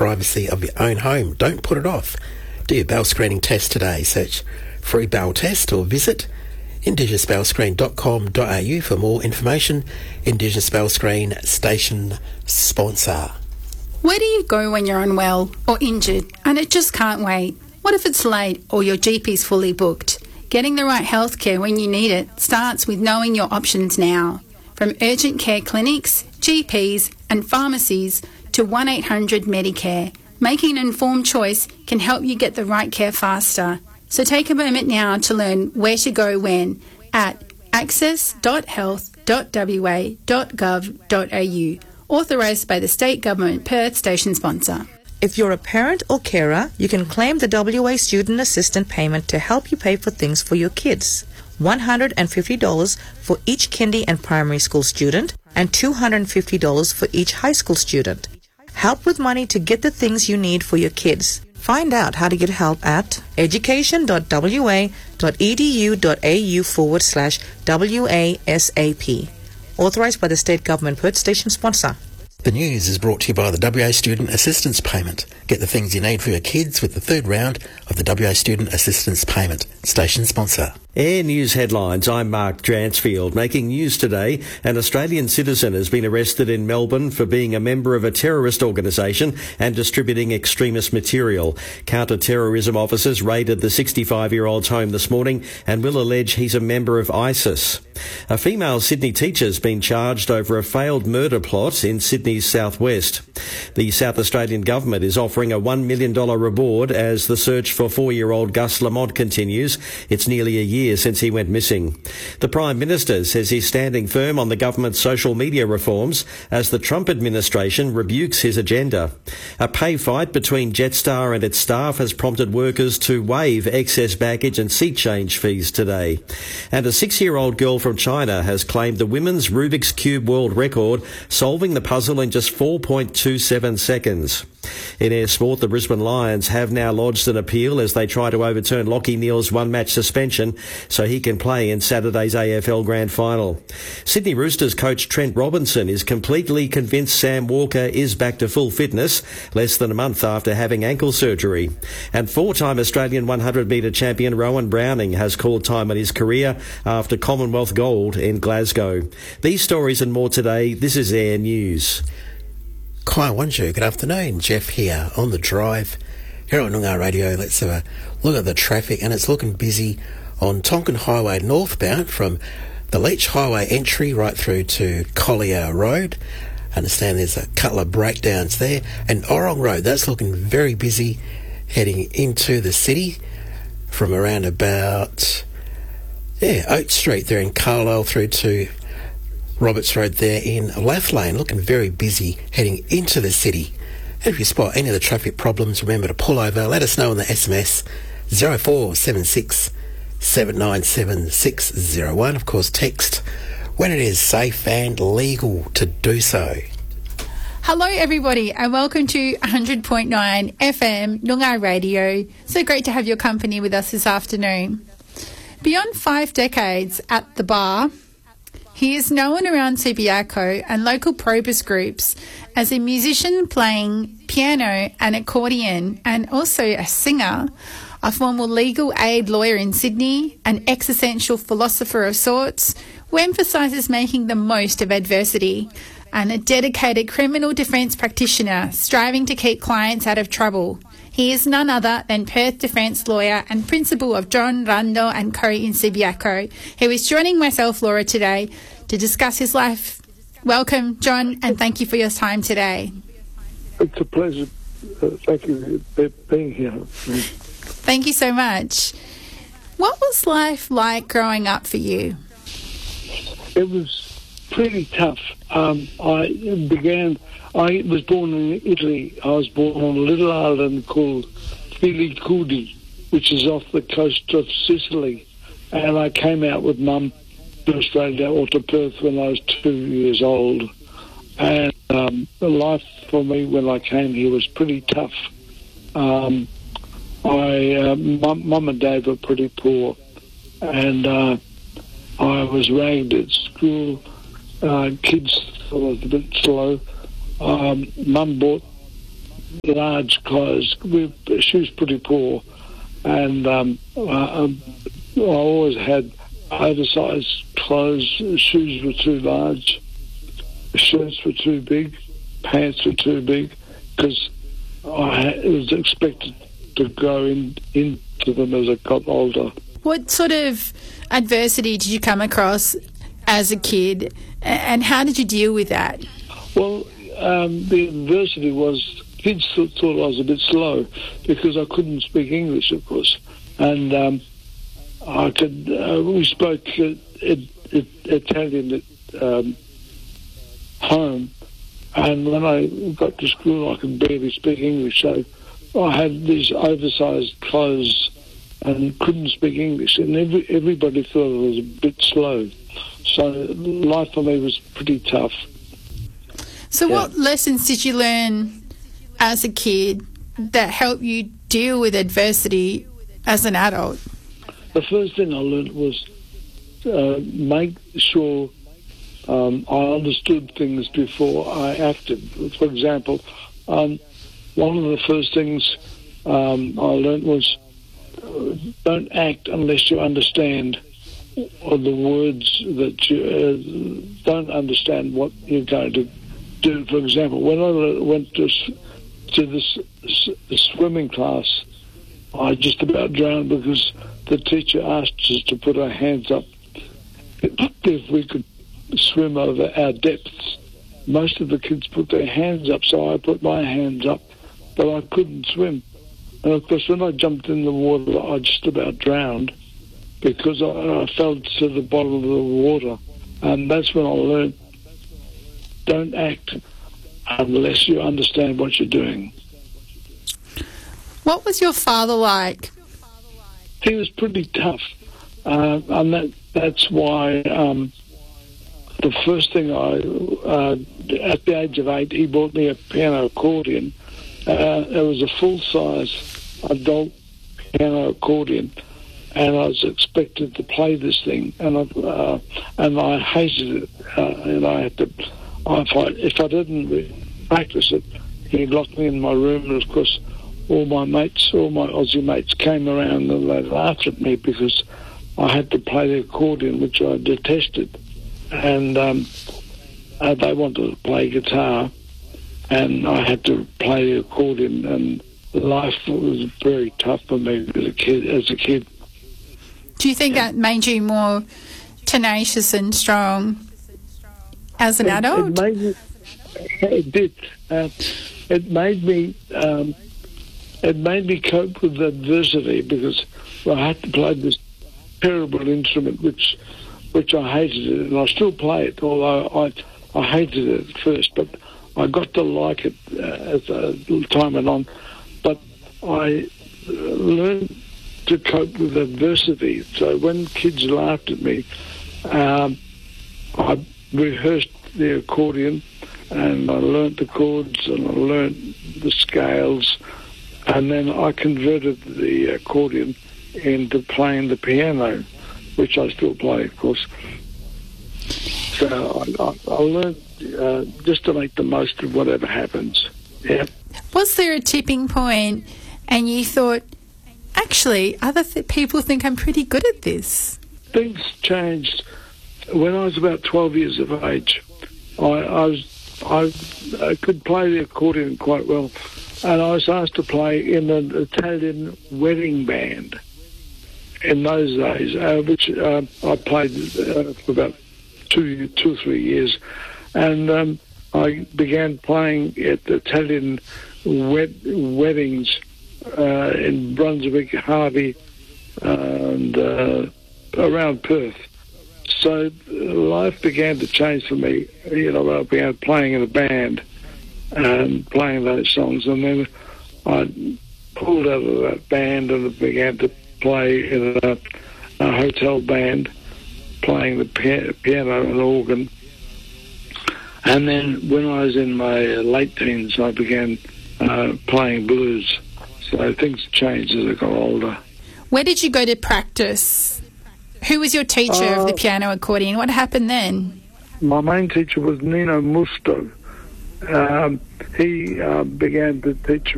privacy of your own home. Don't put it off. Do your bowel screening test today. Search free bowel test or visit indigenousbowelscreen.com.au for more information. Indigenous Bowel Screen station sponsor. Where do you go when you're unwell or injured and it just can't wait? What if it's late or your GP's fully booked? Getting the right healthcare when you need it starts with knowing your options now. From urgent care clinics, GPs and pharmacies to 1-800 Medicare, making an informed choice can help you get the right care faster. So take a moment now to learn where to go when at access.health.wa.gov.au, authorised by the State Government Perth station sponsor. If you're a parent or carer, you can claim the WA Student Assistant payment to help you pay for things for your kids. $150 for each kindy and primary school student and $250 for each high school student. Help with money to get the things you need for your kids. Find out how to get help at education.wa.edu.au/WASAP. Authorised by the State Government Perth station sponsor. The news is brought to you by the WA Student Assistance Payment. Get the things you need for your kids with the third round of the WA Student Assistance Payment. Station sponsor. Air News headlines. I'm Mark Dransfield. Making news today, an Australian citizen has been arrested in Melbourne for being a member of a terrorist organisation and distributing extremist material. Counter-terrorism officers raided the 65-year-old's home this morning and will allege he's a member of ISIS. A female Sydney teacher has been charged over a failed murder plot in Sydney's southwest. The South Australian government is offering a $1 million reward as the search for 4-year-old Gus Lamont continues. It's nearly a year since he went missing. The Prime Minister says he's standing firm on the government's social media reforms as the Trump administration rebukes his agenda. A pay fight between Jetstar and its staff has prompted workers to waive excess baggage and seat change fees today. And a 6-year-old girl from China has claimed the women's Rubik's Cube world record, solving the puzzle in just 4.27 seconds. In air sport, the Brisbane Lions have now lodged an appeal as they try to overturn Lachie Neale's one-match suspension so he can play in Saturday's AFL Grand Final. Sydney Roosters coach Trent Robinson is completely convinced Sam Walker is back to full fitness less than a month after having ankle surgery. And 4-time Australian 100-metre champion Rowan Browning has called time in his career after Commonwealth gold in Glasgow. These stories and more today. This is Air News. Kai Wanju, good afternoon. Jeff here on the drive here on Noongar Radio. Let's have a look at the traffic, and it's looking busy on Tonkin Highway northbound from the Leach Highway entry right through to Collier Road. I understand there's a couple of breakdowns there. And Orong Road, that's looking very busy heading into the city from around about Oak Street there in Carlisle through to Roberts Road there in Lath Lane, looking very busy heading into the city. And if you spot any of the traffic problems, remember to pull over. Let us know on the SMS 0476 797 601. Of course, text when it is safe and legal to do so. Hello everybody and welcome to 100.9 FM Noongar Radio. So great to have your company with us this afternoon. Beyond 5 decades at the bar, he is known around Subiaco and local probus groups as a musician playing piano and accordion, and also a singer, a former legal aid lawyer in Sydney, an existential philosopher of sorts who emphasises making the most of adversity, and a dedicated criminal defence practitioner striving to keep clients out of trouble. He is none other than Perth defence lawyer and principal of John Rando and Co in Subiaco, who is joining myself, Laura, today to discuss his life. Welcome, John, and thank you for your time today. It's a pleasure. Thank you for being here. Thank you so much. What was life like growing up for you? It was pretty tough. I was born in Italy. I was born on a little island called Filicudi, which is off the coast of Sicily. And I came out with Mum to Australia or to Perth when I was 2 years old. And the life for me when I came here was pretty tough. Mum and Dad were pretty poor. And I was ragged at school. Kids thought I was a bit slow. Mum bought large clothes. She was pretty poor, and I always had oversized clothes. Shoes were too large, shirts were too big, pants were too big, because I was expected to go into them as I got older. What sort of adversity did you come across as a kid, and how did you deal with that? Well, the adversity was kids thought I was a bit slow because I couldn't speak English, of course, and I could. We spoke Italian at home, and when I got to school, I could barely speak English. So I had these oversized clothes and couldn't speak English, and everybody thought I was a bit slow. So life for me was pretty tough. So what lessons did you learn as a kid that helped you deal with adversity as an adult? The first thing I learned was make sure I understood things before I acted. For example, one of the first things I learned was don't act unless you understand the words that you don't understand what you're going to do. For example, when I went to this swimming class, I just about drowned because the teacher asked us to put our hands up if we could swim over our depths. Most of the kids put their hands up, so I put my hands up, but I couldn't swim. And of course, when I jumped in the water, I just about drowned because I fell to the bottom of the water. And that's when I learned, don't act unless you understand what you're doing. What was your father like? He was pretty tough. And that's why the first thing at the age of 8, he bought me a piano accordion. It was a full-size adult piano accordion, and I was expected to play this thing, and I hated it. And I had to. If I didn't practice it, he'd lock me in my room, and of course, all my Aussie mates came around and they laughed at me because I had to play the accordion, which I detested, and they wanted to play guitar, and I had to play the accordion, and life was very tough for me as a kid. Do you think that made you more tenacious and strong as an adult? It did. It made me cope with adversity because I had to play this terrible instrument, which I hated it, and I still play it, although I hated it at first, but I got to like it as time went on. But I learned to cope with adversity. So when kids laughed at me, I rehearsed the accordion, and I learnt the chords, and I learnt the scales, and then I converted the accordion into playing the piano, which I still play, of course. So I learned just to make the most of whatever happens. Yeah. Was there a tipping point and you thought, actually, other people think I'm pretty good at this? Things changed. When I was about 12 years of age, I could play the accordion quite well, and I was asked to play in an Italian wedding band in those days, which I played for about 2 or 3 years, and I began playing at Italian weddings in Brunswick, Harvey, and around Perth. So life began to change for me. I began playing in a band and playing those songs, and then I pulled out of that band and began to play in a hotel band, playing the piano and organ. And then when I was in my late teens, I began playing blues. So things changed as I got older. Where did you go to practice? Who was your teacher of the piano accordion? What happened then? My main teacher was Nino Musto, he began to teach